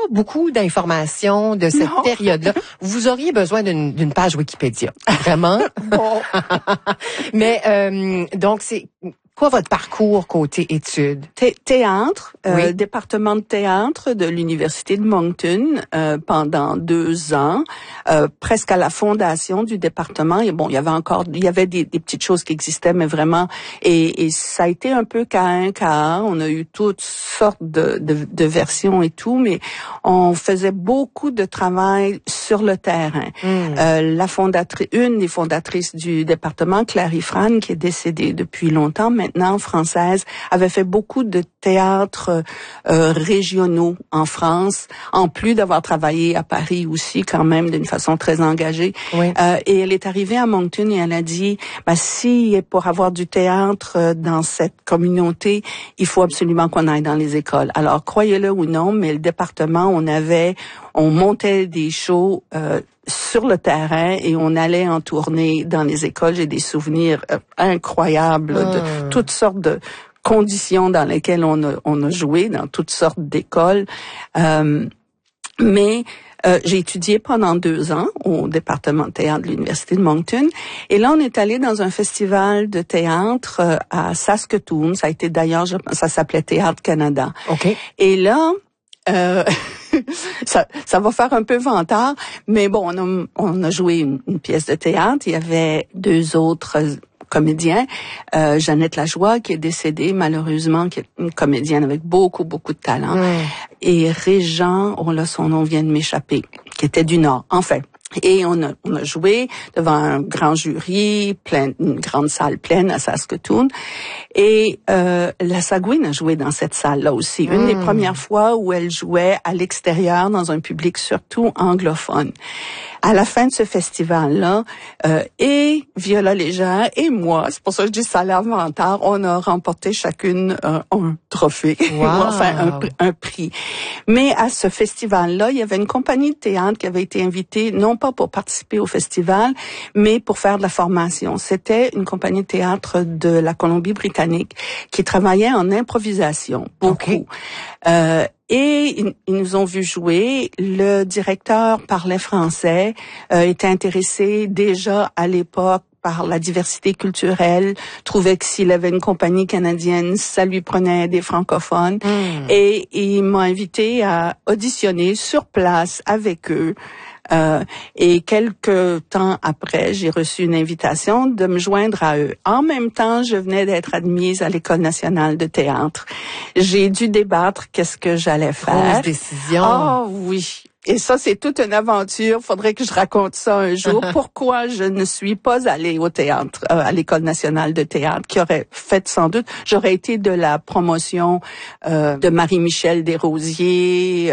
beaucoup d'informations de cette période-là. Vous auriez besoin d'une page Wikipédia. Vraiment? Bon. Mais donc, c'est quoi votre parcours côté études? Théâtre, Oui. département de théâtre de l'Université de Moncton pendant 2 ans, presque à la fondation du département. Et bon, il y avait des petites choses qui existaient, mais vraiment, et ça a été un peu K1, On a eu toutes sortes de versions et tout, mais on faisait beaucoup de travail sur le terrain. Une des fondatrices du département, Clary Fran, qui est décédée depuis longtemps maintenant, française, avait fait beaucoup de théâtres régionaux en France, en plus d'avoir travaillé à Paris aussi quand même d'une façon très engagée. Oui. Et elle est arrivée à Moncton et elle a dit, si pour avoir du théâtre dans cette communauté, il faut absolument qu'on aille dans les écoles. Alors, croyez-le ou non, mais le département, on montait des shows sur le terrain et on allait en tournée dans les écoles. J'ai des souvenirs incroyables de toutes sortes de conditions dans lesquelles on a joué, dans toutes sortes d'écoles. Mais j'ai étudié pendant 2 ans au département de théâtre de l'Université de Moncton. Et là, on est allé dans un festival de théâtre à Saskatoon. Ça a été d'ailleurs, ça s'appelait Théâtre Canada. OK. Et là, ça va faire un peu vantard, mais bon, on a joué une pièce de théâtre. Il y avait 2 autres comédiens, Jeannette Lajoie, qui est décédée malheureusement, qui est une comédienne avec beaucoup de talent, et Régent, son nom vient de m'échapper, qui était du Nord. Enfin, et on a joué devant un grand jury, une grande salle pleine à Saskatoon. Et la Sagouine a joué dans cette salle-là aussi. Une des premières fois où elle jouait à l'extérieur dans un public surtout anglophone. À la fin de ce festival-là, et Viola Légère et moi, c'est pour ça que je dis ça a l'air vantard, on a remporté chacune un trophée, wow. enfin un prix. Mais à ce festival-là, il y avait une compagnie de théâtre qui avait été invitée, non pas pour participer au festival, mais pour faire de la formation. C'était une compagnie de théâtre de la Colombie-Britannique qui travaillait en improvisation, beaucoup. Okay. Et ils nous ont vu jouer. Le directeur parlait français, était intéressé déjà à l'époque par la diversité culturelle, trouvait que s'il avait une compagnie canadienne, ça lui prenait des francophones. Et il m'a invité à auditionner sur place avec eux. Et quelques temps après, j'ai reçu une invitation de me joindre à eux. En même temps, je venais d'être admise à l'École nationale de théâtre. J'ai dû débattre qu'est-ce que j'allais faire. Grosse décision. Ah oui. Et ça, c'est toute une aventure. Faudrait que je raconte ça un jour. Pourquoi je ne suis pas allée au théâtre, à l'École nationale de théâtre, qui aurait fait sans doute, j'aurais été de la promotion de Marie-Michel Desrosiers,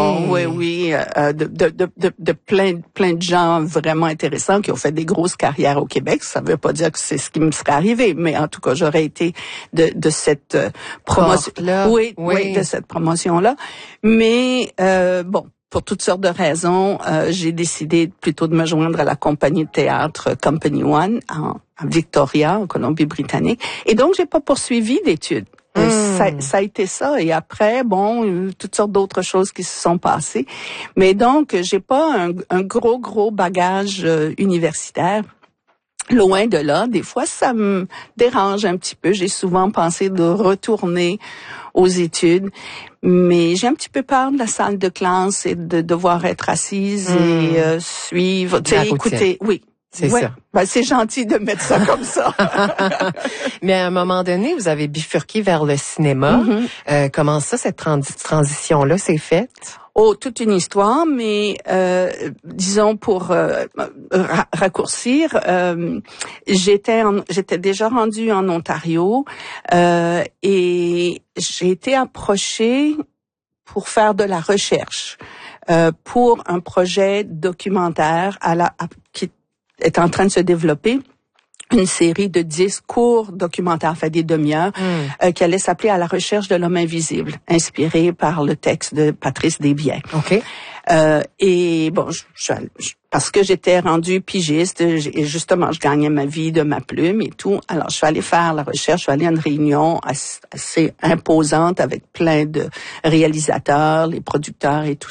de plein de gens vraiment intéressants qui ont fait des grosses carrières au Québec. Ça veut pas dire que c'est ce qui me serait arrivé, mais en tout cas, j'aurais été de cette promotion. Oui, de cette promotion-là. Mais bon. Pour toutes sortes de raisons, j'ai décidé plutôt de me joindre à la compagnie de théâtre Company One à Victoria, en Colombie-Britannique. Et donc, j'ai pas poursuivi d'études. Ça a été ça. Et après, bon, toutes sortes d'autres choses qui se sont passées. Mais donc, j'ai pas un gros bagage universitaire. Loin de là, des fois, ça me dérange un petit peu. J'ai souvent pensé de retourner aux études, mais j'ai un petit peu peur de la salle de classe et de devoir être assise et suivre, tu sais, écouter. Oui. C'est ça. Ben, c'est gentil de mettre ça comme ça. Mais à un moment donné, vous avez bifurqué vers le cinéma. Comment ça, cette transition-là s'est faite? Oh, toute une histoire, mais disons pour raccourcir, j'étais déjà rendue en Ontario et j'ai été approchée pour faire de la recherche pour un projet documentaire qui est en train de se développer. Une série de 10 courts documentaires, fait des demi-heures, qui allait s'appeler À la recherche de l'homme invisible, inspiré par le texte de Patrice Desbiens. OK. Et bon, parce que j'étais rendue pigiste, et justement, je gagnais ma vie de ma plume et tout. Alors, je suis allée faire la recherche, je suis allée à une réunion assez imposante avec plein de réalisateurs, les producteurs et tout